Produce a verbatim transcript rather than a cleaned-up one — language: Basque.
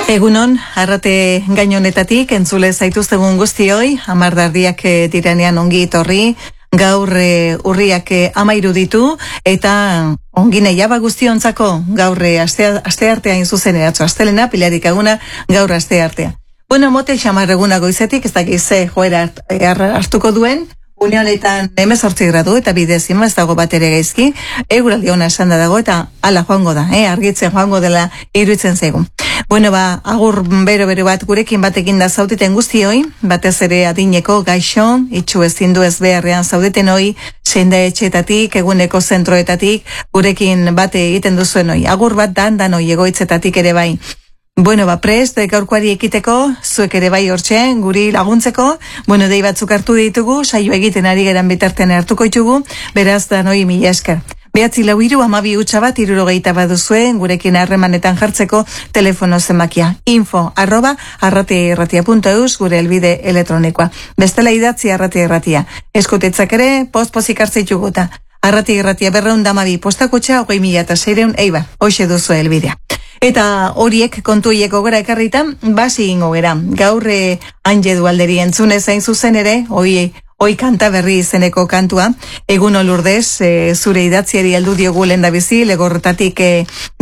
Egunon, arrate gainonetatik, entzule zaituztegun guztioi, amardardiak diranean ongi etorri, gaur e, urriak e, amairu ditu, eta ongine jaba guztiontzako gaur e, aste, aste artea inzuzen eratzo, astelena, pilarik aguna, gaur aste artea. Bueno, mote xamar eguna goizetik, ez dakiz ze joera hartuko duen, une honetan hemezortzi gradu eta bidezima ez dago bat ere gaizki, eguraldi ona esan da dago eta ala joango da, eh? Argitzen joango dela iruditzen zaigu. Bueno, ba, agur bero-bero bat gurekin batekin da zaudeten guztioi, batez ere adineko gaixo, itxu ezin du ez beharrean zaudeten hoi, senda etxetatik, eguneko zentroetatik, gurekin bate egiten duzuen hoi. Agur bat dan dan hoi egoitzetatik ere bai. Bueno, ba, prest, gaurkoari ekiteko, zuek ere bai hortxe, guri laguntzeko, bueno, dei batzuk hartu ditugu, saio egiten ari geran bitartean hartuko ditugu, beraz da noi mila esker. Behatzi lau hiru amabi utxa bat irurogeita baduzue, gurekin harremanetan jartzeko telefono zenbakia. Info arroba arratiairratia punto eus gure elbide elektronikoa. Bestela idatzi arratiairratia. Eskutetzak ere, post-pozik hartzeituguta. Arratiairratia berreun damabi postakutxa, hogei mila eta seireun, eiba, hoxe duzu elbidea. Eta horiek kontuieko gora ekarritan, basi ingo gera. Gaur eh, Anjedu alderi entzune zain zuzen ere, hoi Hoi kanta berri izeneko kantua, egun Lourdes, e, zure idatziari heldu diogu lehendabizi, legorretatik e,